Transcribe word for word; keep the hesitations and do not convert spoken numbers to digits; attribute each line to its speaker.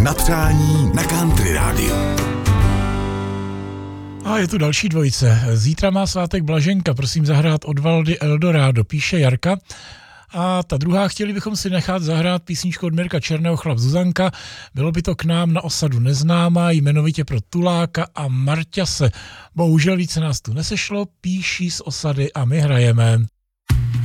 Speaker 1: Na přání na Country rádiu.
Speaker 2: A je tu další dvojice. Zítra má svátek Blaženka, prosím zahrát od Valdy Eldorado, píše Jarka. A ta druhá, chtěli bychom si nechat zahrát písničku od Mirka Černého, Chlap Zuzanka. Bylo by to k nám na osadu neznámá, jmenovitě pro Tuláka a Marťase. Bohužel více nás tu nesešlo, píší z osady a my hrajeme.